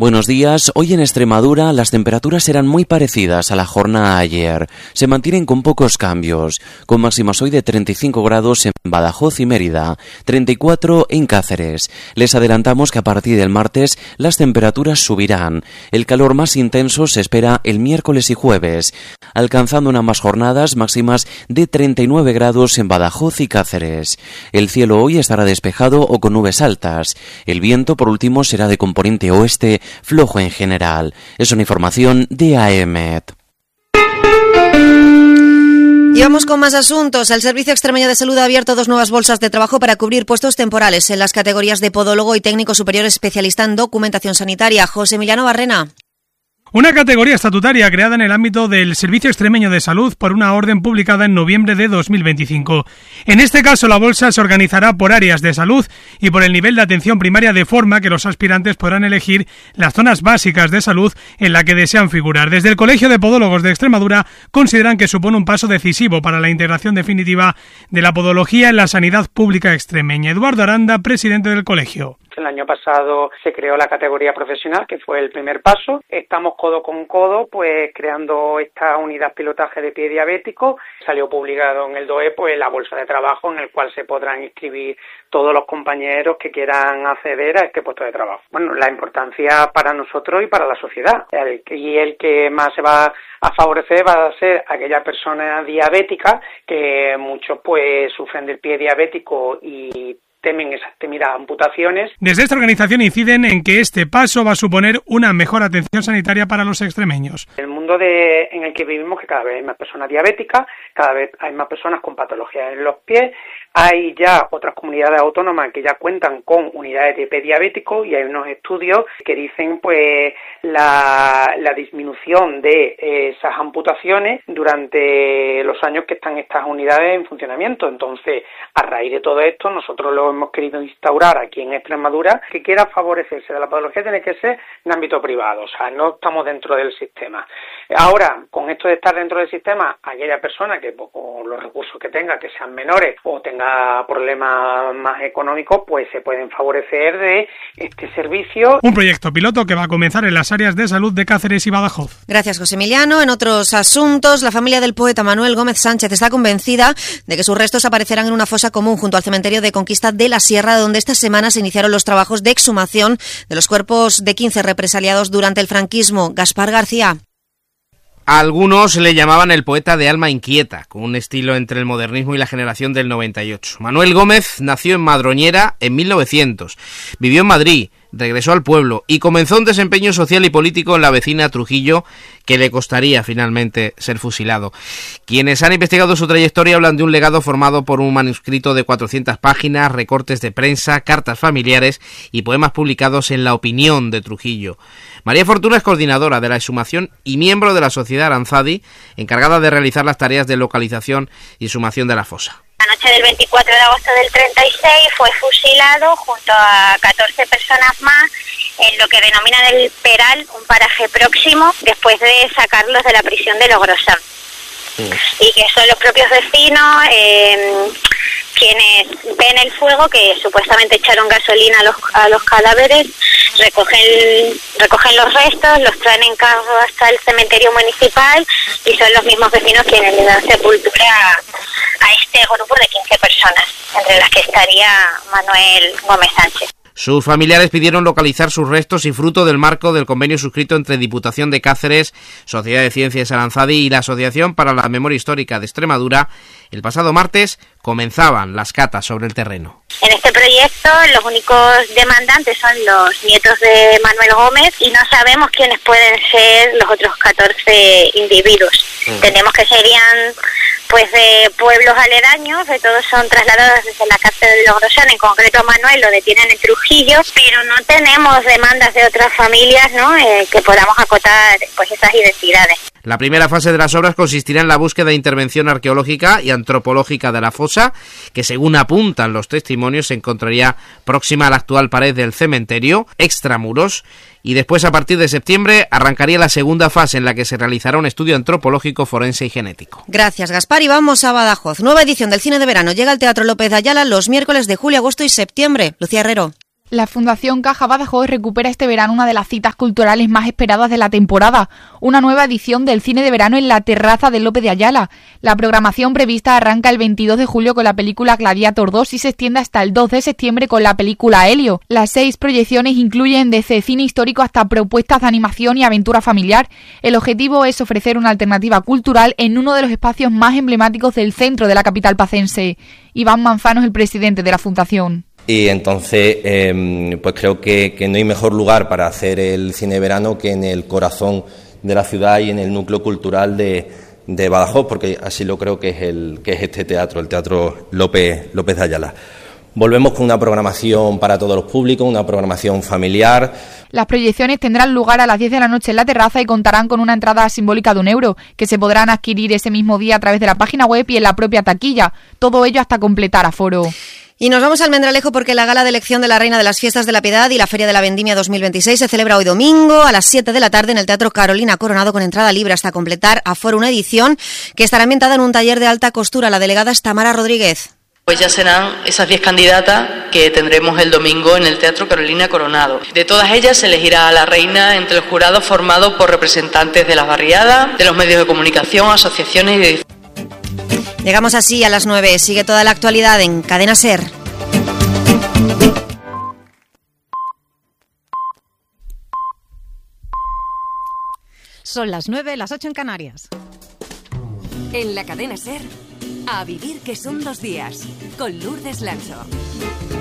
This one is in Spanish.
Buenos días. Hoy en Extremadura las temperaturas serán muy parecidas a la jornada de ayer. Se mantienen con pocos cambios, con máximas hoy de 35 grados en Badajoz y Mérida, 34 en Cáceres. Les adelantamos que a partir del martes las temperaturas subirán. El calor más intenso se espera el miércoles y jueves, alcanzando en ambas jornadas máximas de 39 grados en Badajoz y Cáceres. El cielo hoy estará despejado o con nubes altas. El viento, por último, será de componente oeste, flojo en general. Es una información de AEMET. Y vamos con más asuntos. El Servicio Extremeño de Salud ha abierto 2 nuevas bolsas de trabajo para cubrir puestos temporales en las categorías de podólogo y técnico superior especialista en documentación sanitaria. José Emiliano Barrena. Una categoría estatutaria creada en el ámbito del Servicio Extremeño de Salud por una orden publicada en noviembre de 2025. En este caso, la bolsa se organizará por áreas de salud y por el nivel de atención primaria, de forma que los aspirantes podrán elegir las zonas básicas de salud en la que desean figurar. Desde el Colegio de Podólogos de Extremadura consideran que supone un paso decisivo para la integración definitiva de la podología en la sanidad pública extremeña. Eduardo Aranda, presidente del colegio. El año pasado se creó la categoría profesional, que fue el primer paso. Estamos codo con codo, pues creando esta unidad pilotaje de pie diabético. Salió publicado en el DOE, pues la bolsa de trabajo en el cual se podrán inscribir todos los compañeros que quieran acceder a este puesto de trabajo. Bueno, la importancia para nosotros y para la sociedad. El que más se va a favorecer va a ser aquella persona diabética, que muchos pues sufren del pie diabético y temen esas temidas amputaciones. Desde esta organización inciden en que este paso va a suponer una mejor atención sanitaria para los extremeños. El mundo en el que vivimos, que cada vez hay más personas diabéticas, cada vez hay más personas con patologías en los pies, hay ya otras comunidades autónomas que ya cuentan con unidades de pie diabético y hay unos estudios que dicen pues la disminución de esas amputaciones durante los años que están estas unidades en funcionamiento. Entonces, a raíz de todo esto, nosotros lo hemos querido instaurar aquí en Extremadura. Que quiera favorecerse de la podología tiene que ser en ámbito privado, o sea, no estamos dentro del sistema. Ahora, con esto de estar dentro del sistema, aquella persona que con los recursos que tenga, que sean menores o tenga problemas más económicos, pues se pueden favorecer de este servicio. Un proyecto piloto que va a comenzar en las áreas de salud de Cáceres y Badajoz. Gracias, José Emiliano. En otros asuntos, la familia del poeta Manuel Gómez Sánchez está convencida de que sus restos aparecerán en una fosa común junto al cementerio de Conquista de la Sierra, donde esta semana se iniciaron los trabajos de exhumación de los cuerpos de 15 represaliados durante el franquismo. Gaspar García. Algunos le llamaban el poeta de alma inquieta, con un estilo entre el modernismo y la generación del 98. Manuel Gómez nació en Madroñera en 1900, vivió en Madrid, regresó al pueblo y comenzó un desempeño social y político en la vecina Trujillo, que le costaría finalmente ser fusilado. Quienes han investigado su trayectoria hablan de un legado formado por un manuscrito de 400 páginas, recortes de prensa, cartas familiares y poemas publicados en La Opinión de Trujillo. María Fortuna es coordinadora de la exhumación y miembro de la Sociedad Aranzadi, encargada de realizar las tareas de localización y exhumación de la fosa. La noche del 24 de agosto del 36 fue fusilado junto a 14 personas más en lo que denominan el Peral, un paraje próximo, después de sacarlos de la prisión de Logrosán. Y que son los propios vecinos quienes ven el fuego, que supuestamente echaron gasolina a los cadáveres, recogen los restos, los traen en carro hasta el cementerio municipal y son los mismos vecinos quienes le dan sepultura a este grupo de 15 personas, entre las que estaría Manuel Gómez Sánchez. Sus familiares pidieron localizar sus restos y, fruto del marco del convenio suscrito entre Diputación de Cáceres, Sociedad de Ciencias Aranzadi y la Asociación para la Memoria Histórica de Extremadura, el pasado martes comenzaban las catas sobre el terreno. En este proyecto los únicos demandantes son los nietos de Manuel Gómez y no sabemos quiénes pueden ser los otros 14 individuos. Entendemos que serían pues de pueblos aledaños, de todos son trasladados desde la cárcel de Logrosán, en concreto a Manuel lo detienen en Trujillo, pero no tenemos demandas de otras familias, ¿no? Que podamos acotar pues esas identidades. La primera fase de las obras consistirá en la búsqueda de intervención arqueológica y antropológica de la fosa, que según apuntan los testimonios se encontraría próxima a la actual pared del cementerio, extramuros, y después a partir de septiembre arrancaría la segunda fase en la que se realizará un estudio antropológico, forense y genético. Gracias, Gaspar, y vamos a Badajoz. Nueva edición del cine de verano llega al Teatro López de Ayala los miércoles de julio, agosto y septiembre. Lucía Herrero. La Fundación Caja Badajoz recupera este verano una de las citas culturales más esperadas de la temporada, una nueva edición del cine de verano en la terraza de López de Ayala. La programación prevista arranca el 22 de julio con la película Gladiator 2 y se extiende hasta el 2 de septiembre con la película Helio. Las 6 proyecciones incluyen desde cine histórico hasta propuestas de animación y aventura familiar. El objetivo es ofrecer una alternativa cultural en uno de los espacios más emblemáticos del centro de la capital pacense. Iván Manzano es el presidente de la Fundación. Y entonces, pues creo que no hay mejor lugar para hacer el cine de verano que en el corazón de la ciudad y en el núcleo cultural de Badajoz, porque así lo creo que es este teatro, el Teatro López de Ayala. Volvemos con una programación para todos los públicos, una programación familiar. Las proyecciones tendrán lugar a las 10 de la noche en la terraza y contarán con una entrada simbólica de €1, que se podrán adquirir ese mismo día a través de la página web y en la propia taquilla. Todo ello hasta completar aforo. Y nos vamos al Almendralejo porque la gala de elección de la Reina de las Fiestas de la Piedad y la Feria de la Vendimia 2026 se celebra hoy domingo a las 7 de la tarde en el Teatro Carolina Coronado con entrada libre hasta completar aforo, una edición que estará ambientada en un taller de alta costura. La delegada es Tamara Rodríguez. Pues ya serán esas 10 candidatas que tendremos el domingo en el Teatro Carolina Coronado. De todas ellas se elegirá a la reina entre el jurado formado por representantes de las barriadas, de los medios de comunicación, asociaciones y de... Llegamos así a las 9. Sigue toda la actualidad en Cadena SER. Son las 9, las 8 en Canarias. En la Cadena SER, a vivir que son 2 días, con Lourdes Lancho.